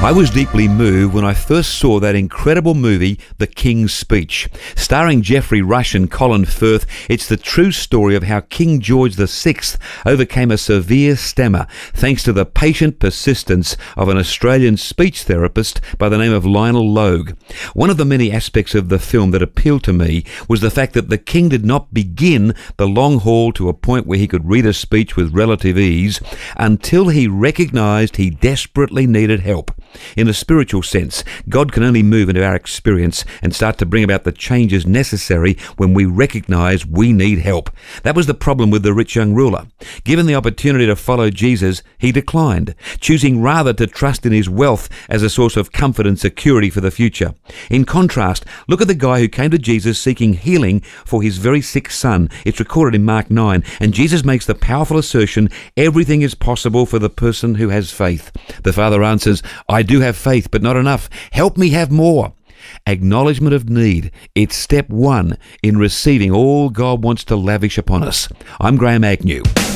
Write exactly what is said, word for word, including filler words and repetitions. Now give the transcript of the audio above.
I was deeply moved when I first saw that incredible movie, The King's Speech. Starring Geoffrey Rush and Colin Firth, it's the true story of how King George the Sixth overcame a severe stammer thanks to the patient persistence of an Australian speech therapist by the name of Lionel Logue. One of the many aspects of the film that appealed to me was the fact that the King did not begin the long haul to a point where he could read a speech with relative ease until he recognised he desperately needed help. In a spiritual sense, God can only move into our experience and start to bring about the changes necessary when we recognise we need help. That was the problem with the rich young ruler. Given the opportunity to follow Jesus, he declined, choosing rather to trust in his wealth as a source of comfort and security for the future. In contrast, look at the guy who came to Jesus seeking healing for his very sick son. It's recorded in Mark nine, and Jesus makes the powerful assertion, everything is possible for the person who has faith. The father answers, I do have faith, but not enough. Help me have more. Acknowledgement of need. It's step one in receiving all God wants to lavish upon us. I'm Graham Agnew.